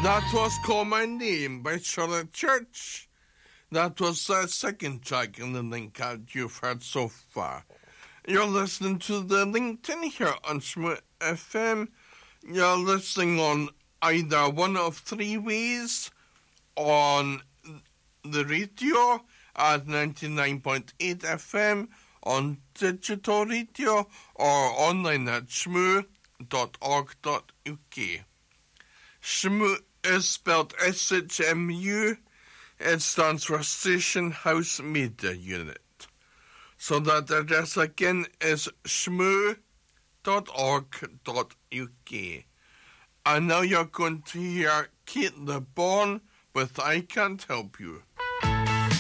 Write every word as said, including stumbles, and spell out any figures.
That was Call My Name by Charlotte Church. That was the second track in the link out you've heard so far. You're listening to the LinkedIn here on Shmoo F M. You're listening on either one of three ways, on the radio at ninety-nine point eight F M, on digital radio, or online at shmoo dot org dot U K. Shmoo is spelled S H M U. It stands for Station House Media Unit. So that address again is shmoo dot org dot U K. And now you're going to hear Kate LeBon with I Can't Help You.